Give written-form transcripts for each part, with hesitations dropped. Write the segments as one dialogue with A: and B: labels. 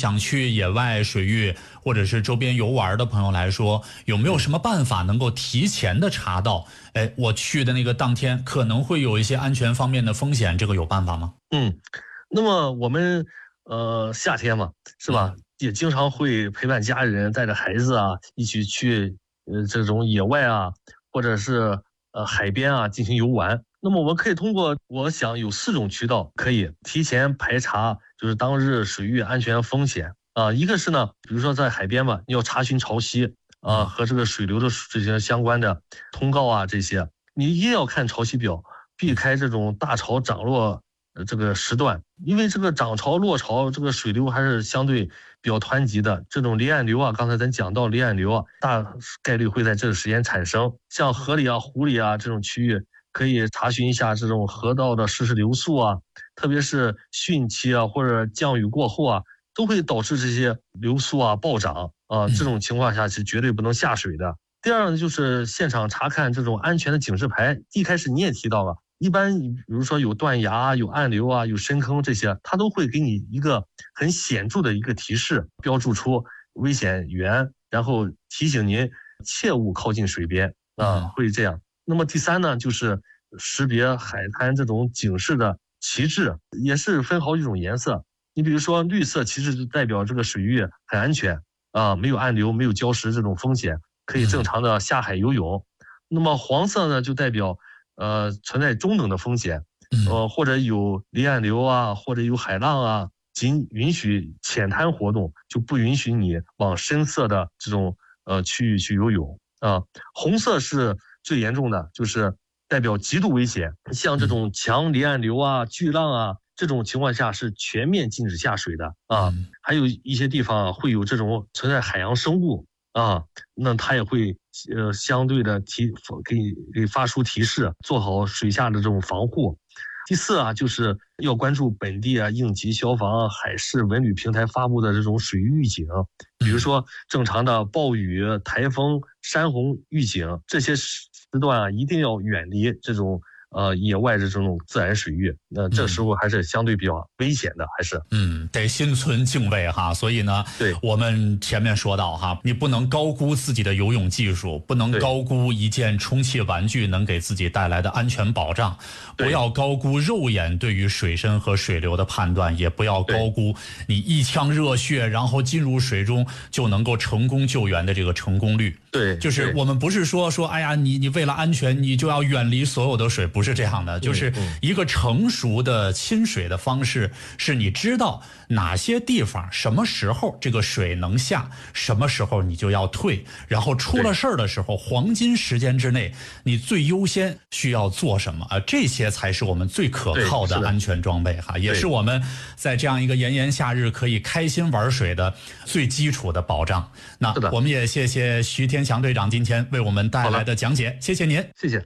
A: 想去野外水域或者是周边游玩的朋友来说，有没有什么办法能够提前的查到，我去的那个当天可能会有一些安全方面的风险，这个有办法吗？
B: 那么我们夏天嘛，是吧？也经常会陪伴家人，带着孩子啊，一起去这种野外啊，或者是海边啊进行游玩。那么我们可以通过，我想有4种渠道可以提前排查，就是当日水域安全风险啊。一个是呢，比如说在海边嘛，你要查询潮汐啊和这个水流的这些相关的通告啊，这些你一定要看潮汐表，避开这种大潮涨落这个时段，因为这个涨潮落潮这个水流还是相对比较湍急的，这种离岸流啊，刚才咱讲到离岸流啊，大概率会在这个时间产生。像河里啊、湖里啊这种区域，可以查询一下这种河道的实时流速啊，特别是汛期啊或者降雨过后啊，都会导致这些流速啊暴涨啊，这种情况下是绝对不能下水的。第二呢，就是现场查看这种安全的警示牌。一开始你也提到了，一般比如说有断崖、有暗流啊、有深坑这些，它都会给你一个很显著的一个提示，标注出危险源，然后提醒您切勿靠近水边啊，会这样。那么第三呢，就是识别海滩这种警示的旗帜，也是分好几种颜色。你比如说绿色旗帜就代表这个水域很安全啊，没有暗流、没有礁石这种风险，可以正常的下海游泳。那么黄色呢，就代表存在中等的风险，或者有离岸流啊，或者有海浪啊，仅允许浅滩活动，就不允许你往深色的这种区域去游泳啊。红色是最严重的，就是代表极度危险，像这种强离岸流啊、巨浪啊，这种情况下是全面禁止下水的啊。还有一些地方会有这种存在海洋生物啊，那它也会相对的给发出提示，做好水下的这种防护。第四啊，就是要关注本地啊应急消防、海事文旅平台发布的这种水域预警，比如说正常的暴雨、台风、山洪预警，这些时段啊一定要远离这种野外的这种自然水域，那这时候还是相对比较危险的，还是
A: 得心存敬畏哈。所以呢，
B: 对，
A: 我们前面说到哈，你不能高估自己的游泳技术，不能高估一件充气玩具能给自己带来的安全保障，不要高估肉眼对于水深和水流的判断，也不要高估你一腔热血然后进入水中就能够成功救援的这个成功率。
B: 对，
A: 就是我们不是说哎呀，你为了安全你就要远离所有的水，不是这样的。就是一个成熟的亲水的方式，是你知道哪些地方什么时候这个水能下，什么时候你就要退，然后出了事儿的时候黄金时间之内你最优先需要做什么啊？这些才是我们最可靠的安全装备哈，也是我们在这样一个炎炎夏日可以开心玩水的最基础的保障。那我们也谢谢徐天祥队长今天为我们带来的讲解，谢谢您。
B: 谢谢。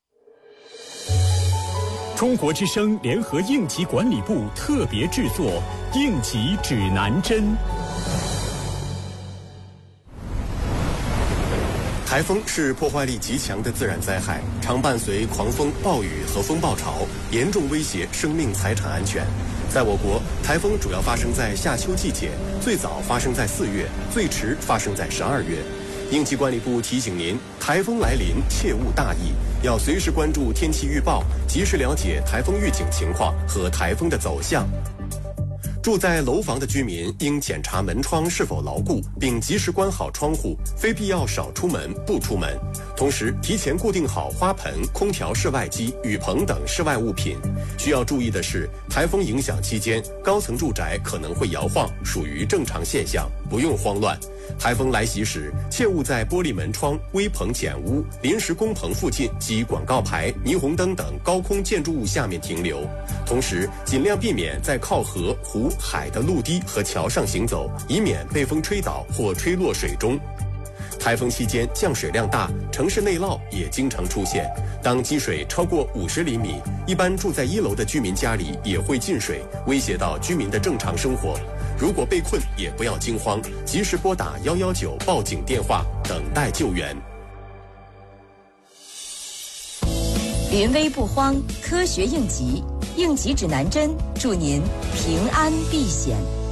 C: 中国之声联合应急管理部特别制作《应急指南针》。
D: 台风是破坏力极强的自然灾害，常伴随狂风、暴雨和风暴潮，严重威胁生命财产安全。在我国，台风主要发生在夏秋季节，最早发生在4月，最迟发生在12月。应急管理部提醒您，台风来临切勿大意，要随时关注天气预报，及时了解台风预警情况和台风的走向。住在楼房的居民应检查门窗是否牢固，并及时关好窗户，非必要少出门不出门。同时，提前固定好花盆、空调室外机、雨棚等室外物品。需要注意的是，台风影响期间，高层住宅可能会摇晃，属于正常现象，不用慌乱。台风来袭时，切勿在玻璃门窗、危棚简屋、临时工棚附近及广告牌、霓虹灯等高空建筑物下面停留。同时，尽量避免在靠河、湖、海的陆堤和桥上行走，以免被风吹倒或吹落水中。台风期间降水量大，城市内涝也经常出现。当积水超过50厘米，一般住在1楼的居民家里也会进水，威胁到居民的正常生活。如果被困，也不要惊慌，及时拨打119报警电话，等待救援。
E: 临危不慌，科学应急，应急指南针，祝您平安避险。